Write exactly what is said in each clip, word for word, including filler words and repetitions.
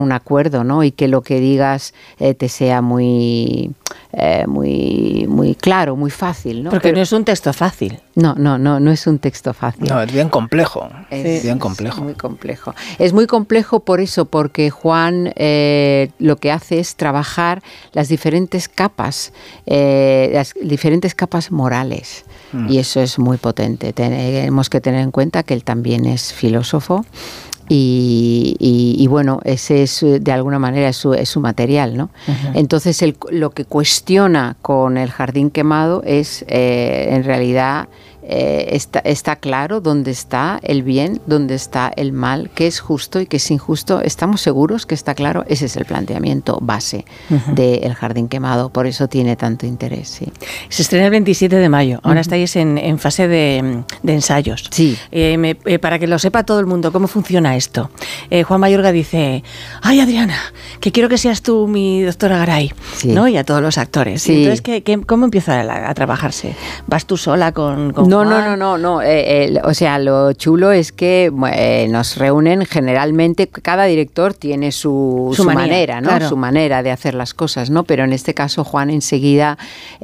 un acuerdo, ¿no? Y que lo que digas eh, te sea muy, eh, muy, muy claro, muy fácil, ¿no? Porque Pero, no es un texto fácil. No, no, no, no es un texto fácil. No, es bien complejo. Es bien complejo. Es muy complejo. Es muy complejo por eso, porque Juan eh, lo que hace es trabajar las diferentes capas, eh, las diferentes capas morales. Mm. Y eso es muy potente. Tenemos que tener en cuenta que él también es filósofo. Y, y, y bueno, ese es de alguna manera es su, es su material, ¿no? Uh-huh. Entonces él, lo que cuestiona con El jardín quemado es eh, en realidad eh, está, está claro dónde está el bien, dónde está el mal, qué es justo y qué es injusto. ¿Estamos seguros que está claro? Ese es el planteamiento base uh-huh. de El jardín quemado, por eso tiene tanto interés. Sí. Se estrena el veintisiete de mayo, ahora uh-huh. estáis en, en fase de, de ensayos. Sí. Eh, me, eh, para que lo sepa todo el mundo, ¿cómo funciona esto? Eh, Juan Mayorga dice, ay Adriana, que quiero que seas tú mi doctora Garay, sí. ¿no? Y a todos los actores. Sí. Y entonces, ¿qué, qué, ¿cómo empieza a, a trabajarse? ¿Vas tú sola con, con No, Juan? no, no, no, no. Eh, eh, o sea, lo chulo es que eh, nos reúnen generalmente, cada director tiene su, su, su manía, manera, ¿no? Claro. Su manera de hacer las cosas, ¿no? Pero en este caso Juan enseguida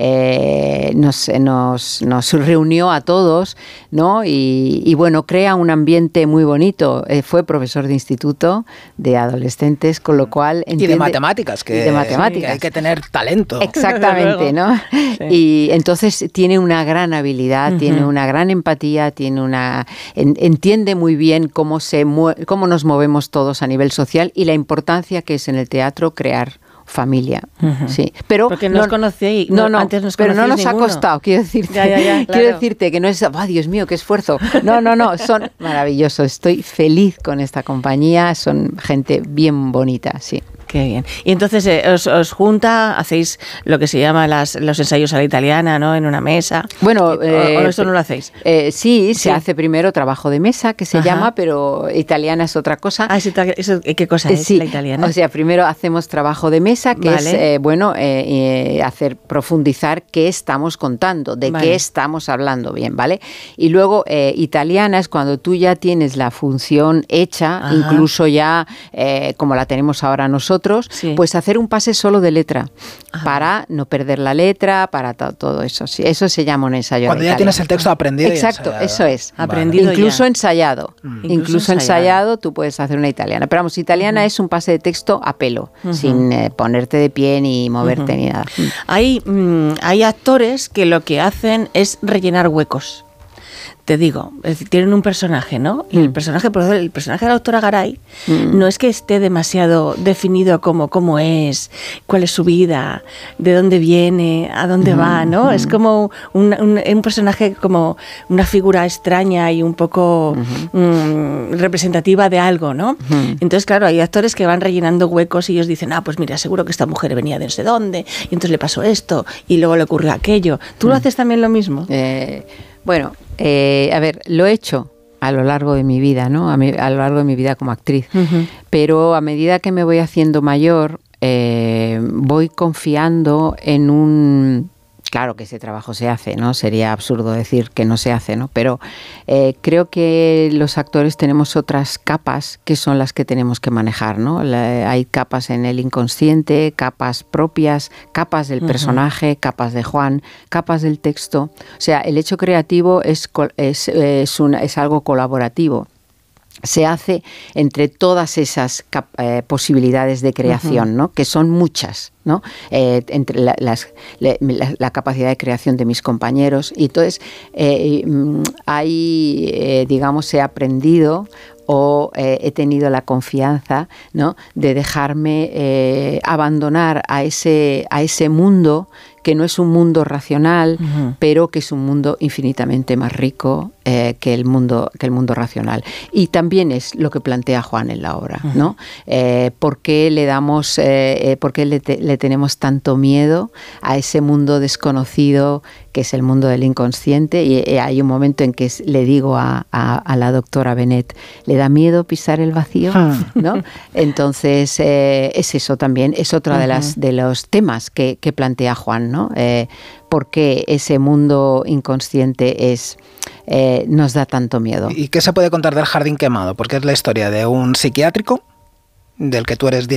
eh, nos, nos, nos reunió a todos, ¿no? Y, y bueno, crea un ambiente muy bonito. Eh, fue profesor de instituto de adolescentes, con lo cual entiende, y de matemáticas, que, y de matemáticas. que hay que tener talento. Exactamente, ¿no? Sí. Y entonces tiene una gran habilidad, uh-huh. tiene una gran empatía, tiene una en, entiende muy bien cómo se cómo nos movemos todos a nivel social y la importancia que es en el teatro crear familia, uh-huh. sí. Pero porque no os conocéis, no, no, antes nos pero no nos ninguno. ha costado, quiero decirte, ya, ya, ya, claro. quiero decirte que no es, oh, Dios mío, qué esfuerzo. No, no, no, son maravillosos. Estoy feliz con esta compañía, son gente bien bonita, sí. Qué bien. Y entonces eh, os, os junta, hacéis lo que se llama las, los ensayos a la italiana, ¿no? En una mesa. Bueno, ¿O, eh, o esto no lo hacéis? Eh, sí, se sí. hace primero trabajo de mesa, que se Ajá. llama, pero italiana es otra cosa. Ah, ¿eso, eso, ¿qué cosa es sí, la italiana? O sea, primero hacemos trabajo de mesa, que vale. es, eh, bueno, eh, eh, hacer profundizar qué estamos contando, de vale. qué estamos hablando, bien, ¿vale? Y luego eh, italiana es cuando tú ya tienes la función hecha, Ajá. incluso ya eh, como la tenemos ahora nosotros, Sí. pues hacer un pase solo de letra, Ajá. para no perder la letra, para to- todo eso. Sí, eso se llama un ensayo. Cuando ya tienes el texto aprendido. Exacto, y eso es. Vale. Aprendido Incluso ya. ensayado. Mm. Incluso, Incluso ensayado. ensayado tú puedes hacer una italiana. Pero vamos, italiana uh-huh. es un pase de texto a pelo, uh-huh. sin eh, ponerte de pie ni moverte uh-huh. ni nada. Hay, mm, hay actores que lo que hacen es rellenar huecos. Te digo, es decir, tienen un personaje, ¿no? Y mm. el personaje, por ejemplo, el personaje de la doctora Garay mm. no es que esté demasiado definido como cómo es, cuál es su vida, de dónde viene, a dónde mm. va, ¿no? Mm. Es como un, un, un personaje como una figura extraña y un poco mm-hmm. mm, representativa de algo, ¿no? Mm. Entonces, claro, hay actores que van rellenando huecos y ellos dicen, ah, pues mira, seguro que esta mujer venía de no sé dónde, y entonces le pasó esto, y luego le ocurrió aquello. ¿Tú mm. lo haces también lo mismo? Eh, bueno... Eh, a ver, lo he hecho a lo largo de mi vida, ¿no? A, mi, a lo largo de mi vida como actriz. Uh-huh. Pero a medida que me voy haciendo mayor, eh, voy confiando en un... Claro que ese trabajo se hace, ¿no? Sería absurdo decir que no se hace, ¿no? Pero eh, creo que los actores tenemos otras capas que son las que tenemos que manejar, ¿no? La, hay capas en el inconsciente, capas propias, capas del uh-huh. personaje, capas de Juan, capas del texto. O sea, el hecho creativo es, es, es, una, es algo colaborativo. Se hace entre todas esas cap- eh, posibilidades de creación, uh-huh. ¿no? Que son muchas, ¿no? Eh, entre la, las, la, la capacidad de creación de mis compañeros. Y entonces, eh, hay, eh, digamos, he aprendido o eh, he tenido la confianza, ¿no? De dejarme eh, abandonar a ese, a ese mundo que no es un mundo racional, uh-huh. pero que es un mundo infinitamente más rico eh, que el mundo que el mundo racional. Y también es lo que plantea Juan en la obra, uh-huh. ¿no? Eh, ¿Por qué le damos, eh, por qué le, te, le tenemos tanto miedo a ese mundo desconocido que es el mundo del inconsciente? Y eh, hay un momento en que le digo a, a, a la doctora Benet, ¿le da miedo pisar el vacío? Uh-huh. ¿No? Entonces eh, es eso también, es otro uh-huh. de las de los temas que, que plantea Juan, ¿no? Eh, ¿Por qué ese mundo inconsciente es eh, nos da tanto miedo? ¿Y qué se puede contar del jardín quemado? Porque es la historia de un psiquiátrico del que tú eres